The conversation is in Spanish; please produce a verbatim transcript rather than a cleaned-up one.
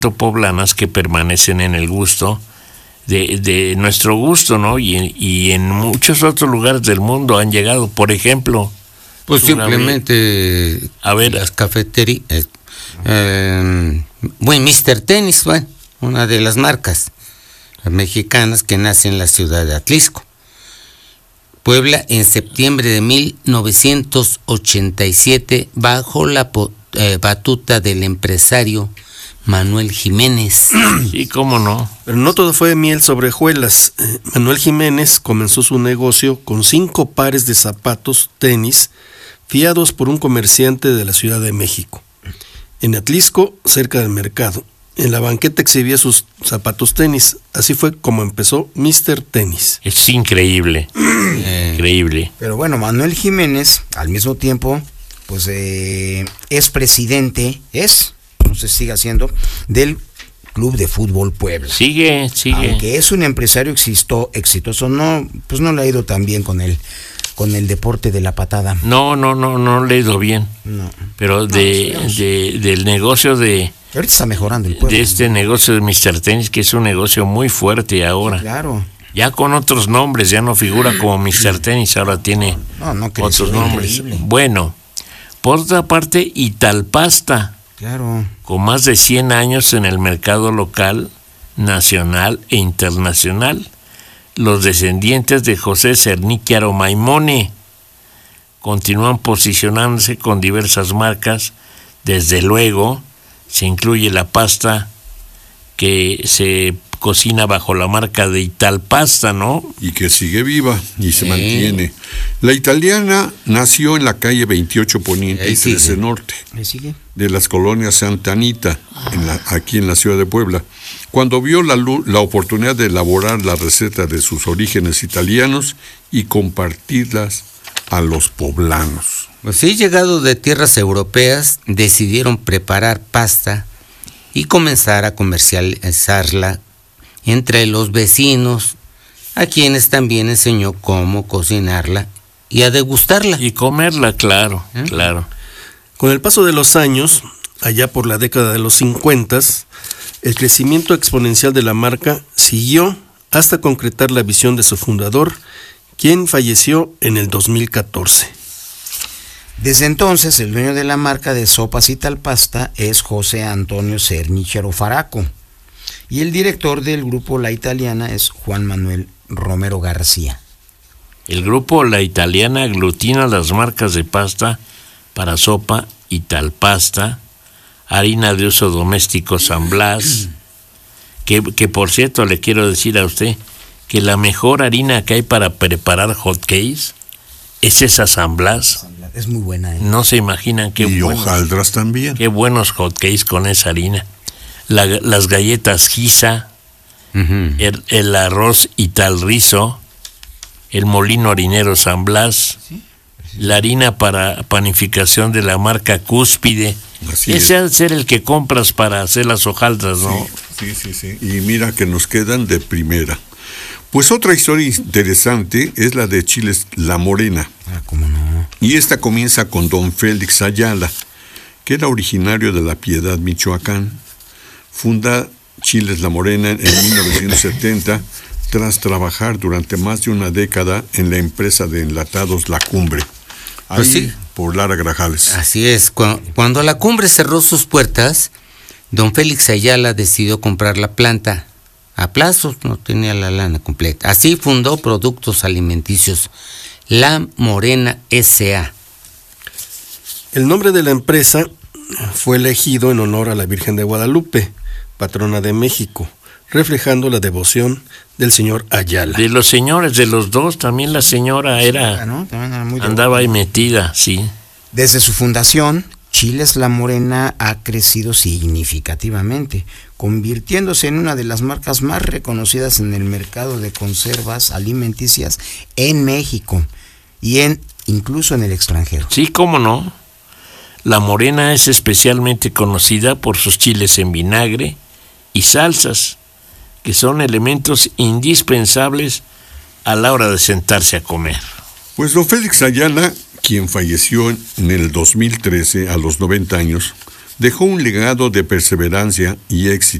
poblanas que permanecen en el gusto de, de nuestro gusto, ¿no? Y, y en muchos otros lugares del mundo han llegado, por ejemplo, pues simplemente a ver las cafeterías, eh, eh, bueno, mister Tenis, bueno, una de las marcas mexicanas que nace en la ciudad de Atlisco, Puebla, en septiembre de mil novecientos ochenta y siete, bajo la eh, batuta del empresario Manuel Jiménez. Sí, cómo no. Pero no todo fue miel sobre hojuelas. Eh, Manuel Jiménez comenzó su negocio con cinco pares de zapatos tenis fiados por un comerciante de la Ciudad de México. En Atlisco, cerca del mercado, en la banqueta exhibía sus zapatos tenis. Así fue como empezó mister Tenis. Es increíble, eh, increíble. Pero bueno, Manuel Jiménez, al mismo tiempo, pues eh, es presidente, es, no sé si sigue siendo, del Club de Fútbol Puebla. Sigue, sigue. Aunque es un empresario existo, exitoso, no, pues no le ha ido tan bien con él. Con el deporte de la patada. No, no, no, no le he ido bien. No. Pero de, no, de, del negocio de... Ahorita está mejorando el pueblo. De este negocio de mister Tenis, que es un negocio muy fuerte ahora. Sí, claro. Ya con otros nombres, ya no figura como mister Tenis, ahora tiene no, no creció, otros nombres. Increíble. Bueno, por otra parte, Italpasta. Claro. Con más de cien años en el mercado local, nacional e internacional. Los descendientes de José Cerníquiaro Maimone continúan posicionándose con diversas marcas. Desde luego, se incluye la pasta que se cocina bajo la marca de Italpasta, ¿no? Y que sigue viva y se sí. mantiene. La italiana nació en la calle veintiocho Poniente y trece Norte, de las colonias Santa Anita, en la, aquí en la ciudad de Puebla. Cuando vio la, la oportunidad de elaborar la receta de sus orígenes italianos y compartirlas a los poblanos. Pues sí, llegado de tierras europeas, decidieron preparar pasta y comenzar a comercializarla entre los vecinos, a quienes también enseñó cómo cocinarla y a degustarla. Y comerla, claro, ¿Eh? claro. Con el paso de los años, allá por la década de los cincuentas, el crecimiento exponencial de la marca siguió hasta concretar la visión de su fundador, quien falleció en el dos mil catorce. Desde entonces, el dueño de la marca de sopas Italpasta es José Antonio Cerníquiaro Faraco, y el director del grupo La Italiana es Juan Manuel Romero García. El grupo La Italiana aglutina las marcas de pasta para sopa Italpasta, harina de uso doméstico San Blas, que, que por cierto le quiero decir a usted que la mejor harina que hay para preparar hotcakes es esa San Blas. Es muy buena. ¿eh? No se imaginan qué y buenos, hojaldras también. Qué buenos hotcakes con esa harina. La, las galletas Giza, uh-huh. el, el arroz Italrizo, el molino harinero San Blas, ¿sí? La harina para panificación de la marca Cúspide. Así Ese ha de ser el que compras para hacer las hojaldras, ¿no? Sí, sí, sí, sí. Y mira que nos quedan de primera. Pues otra historia interesante es la de Chiles La Morena. Ah, cómo no. Y esta comienza con don Félix Ayala, que era originario de La Piedad, Michoacán. Funda Chiles La Morena en mil novecientos setenta, tras trabajar durante más de una década en la empresa de enlatados La Cumbre. Ahí, pues sí. Por Lara Grajales. Así es. Cuando La Cumbre cerró sus puertas, don Félix Ayala decidió comprar la planta. A plazos, no tenía la lana completa. Así fundó Productos Alimenticios La Morena S A El nombre de la empresa fue elegido en honor a la Virgen de Guadalupe, patrona de México, reflejando la devoción del señor Ayala. De los señores, de los dos, también la señora era, ¿no? era muy andaba ahí metida, sí. Desde su fundación, Chiles La Morena ha crecido significativamente, convirtiéndose en una de las marcas más reconocidas en el mercado de conservas alimenticias en México y en incluso en el extranjero. Sí, cómo no. La Morena es especialmente conocida por sus chiles en vinagre y salsas, que son elementos indispensables a la hora de sentarse a comer. Pues don Félix Ayala, quien falleció en el dos mil trece a los noventa años, dejó un legado de perseverancia y éxito.